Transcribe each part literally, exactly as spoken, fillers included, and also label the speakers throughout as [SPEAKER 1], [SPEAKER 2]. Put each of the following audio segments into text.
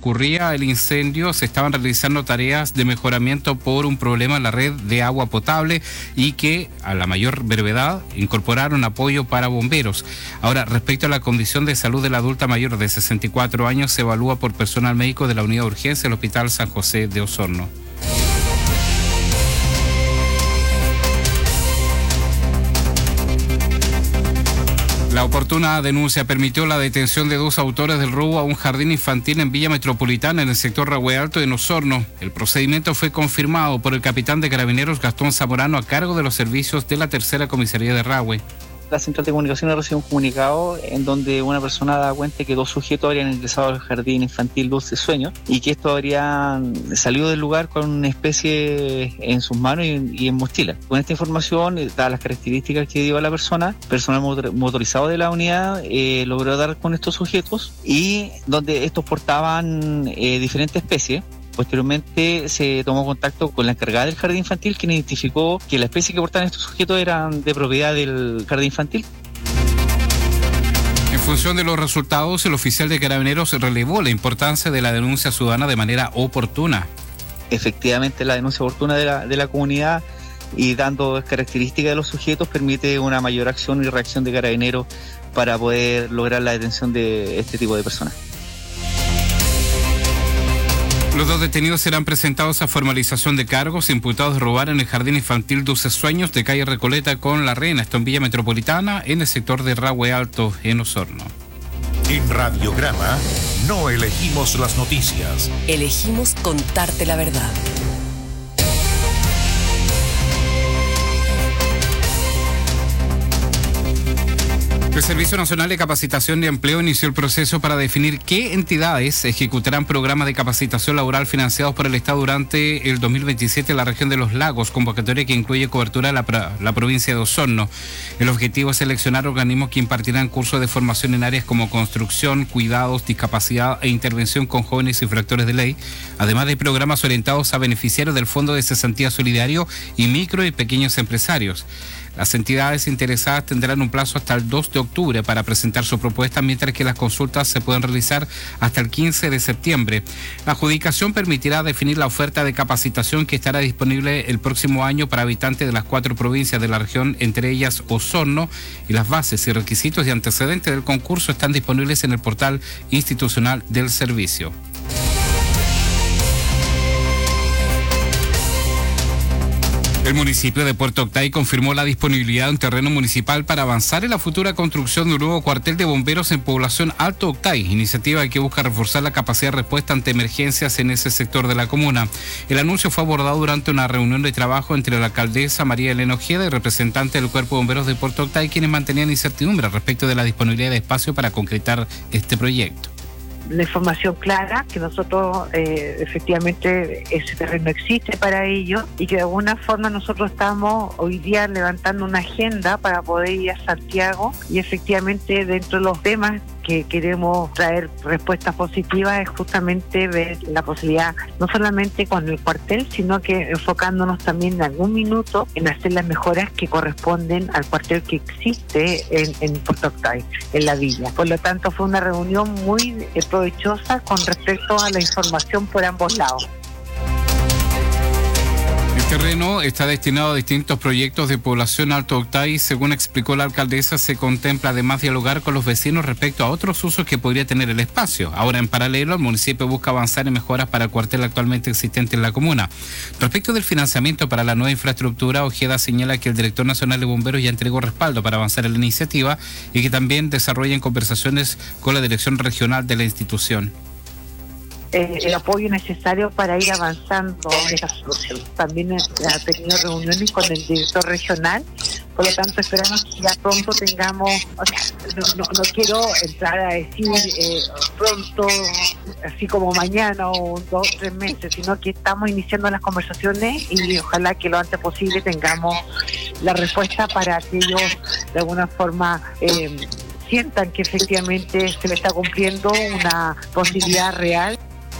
[SPEAKER 1] ocurría el incendio se estaban realizando tareas de mejoramiento por un problema en la red de agua potable y que a la mayor brevedad incorporaron apoyo para bomberos. Ahora, respecto a la condición de salud de la adulta mayor de sesenta y cuatro años, se evalúa por personal médico de la unidad de urgencia del Hospital San José de Osorno. La oportuna denuncia permitió la detención de dos autores del robo a un jardín infantil en Villa Metropolitana, en el sector Rahue Alto de Osorno. El procedimiento fue confirmado por el capitán de Carabineros Gastón Zamorano, a cargo de los servicios de la tercera comisaría de Rahue.
[SPEAKER 2] La central de comunicaciones recibió un comunicado en donde una persona da cuenta que dos sujetos habrían ingresado al jardín infantil Dulce Sueños y que estos habrían salido del lugar con una especie en sus manos y, y en mochila. Con esta información, dadas las características que dio a la persona, personal motor, motorizado de la unidad eh, logró dar con estos sujetos y donde estos portaban eh, diferentes especies. Posteriormente se tomó contacto con la encargada del jardín infantil, quien identificó que la especie que portaban estos sujetos eran de propiedad del jardín infantil.
[SPEAKER 1] En función de los resultados, el oficial de Carabineros relevó la importancia de la denuncia ciudadana de manera oportuna.
[SPEAKER 2] Efectivamente, la denuncia oportuna de la, de la comunidad y dando características de los sujetos permite una mayor acción y reacción de Carabineros para poder lograr la detención de este tipo de personas.
[SPEAKER 1] Los dos detenidos serán presentados a formalización de cargos, imputados de robar en el jardín infantil Dulce Sueños de calle Recoleta con La Reina, esto en Villa Metropolitana, en el sector de Rahue Alto, en Osorno.
[SPEAKER 3] En Radiograma no elegimos las noticias.
[SPEAKER 4] Elegimos contarte la verdad.
[SPEAKER 1] El Servicio Nacional de Capacitación y Empleo inició el proceso para definir qué entidades ejecutarán programas de capacitación laboral financiados por el Estado durante el dos mil veintisiete en la región de Los Lagos, convocatoria que incluye cobertura de la, la provincia de Osorno. El objetivo es seleccionar organismos que impartirán cursos de formación en áreas como construcción, cuidados, discapacidad e intervención con jóvenes infractores de ley, además de programas orientados a beneficiarios del Fondo de Cesantía Solidario y micro y pequeños empresarios. Las entidades interesadas tendrán un plazo hasta el dos de octubre para presentar su propuesta, mientras que las consultas se pueden realizar hasta el quince de septiembre. La adjudicación permitirá definir la oferta de capacitación que estará disponible el próximo año para habitantes de las cuatro provincias de la región, entre ellas Osorno, y las bases y requisitos y antecedentes del concurso están disponibles en el portal institucional del servicio. El municipio de Puerto Octay confirmó la disponibilidad de un terreno municipal para avanzar en la futura construcción de un nuevo cuartel de bomberos en población Alto Octay, iniciativa que busca reforzar la capacidad de respuesta ante emergencias en ese sector de la comuna. El anuncio fue abordado durante una reunión de trabajo entre la alcaldesa María Elena Ojeda y representantes del Cuerpo de Bomberos de Puerto Octay, quienes mantenían incertidumbre respecto de la disponibilidad de espacio para concretar este proyecto.
[SPEAKER 5] La información clara que nosotros eh, efectivamente ese terreno existe para ello y que de alguna forma nosotros estamos hoy día levantando una agenda para poder ir a Santiago y efectivamente dentro de los temas que queremos traer respuestas positivas es justamente ver la posibilidad no solamente con el cuartel, sino que enfocándonos también en algún minuto en hacer las mejoras que corresponden al cuartel que existe en, en Puerto Octay, en la villa. Por lo tanto, fue una reunión muy eh, provechosa con respecto a la información por ambos lados.
[SPEAKER 1] El terreno está destinado a distintos proyectos de población Alto Octay. Según explicó la alcaldesa, se contempla además dialogar con los vecinos respecto a otros usos que podría tener el espacio. Ahora, en paralelo, el municipio busca avanzar en mejoras para el cuartel actualmente existente en la comuna. Respecto del financiamiento para la nueva infraestructura, Ojeda señala que el director nacional de bomberos ya entregó respaldo para avanzar en la iniciativa y que también desarrollan conversaciones con la dirección regional de la institución.
[SPEAKER 5] Eh, el apoyo necesario para ir avanzando en esta solución. También ha tenido reuniones con el director regional, por lo tanto esperamos que ya pronto tengamos, o sea, no, no, no quiero entrar a decir eh, pronto, así como mañana o dos o tres meses, sino que estamos iniciando las conversaciones y ojalá que lo antes posible tengamos la respuesta para que ellos de alguna forma eh, sientan que efectivamente se le está cumpliendo una posibilidad real.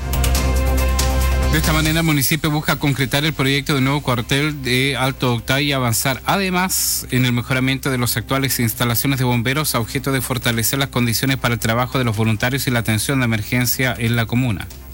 [SPEAKER 1] De esta manera, el municipio busca concretar el proyecto de nuevo cuartel de Alto Octay y avanzar además en el mejoramiento de las actuales instalaciones de bomberos a objeto de fortalecer las condiciones para el trabajo de los voluntarios y la atención de emergencia en la comuna.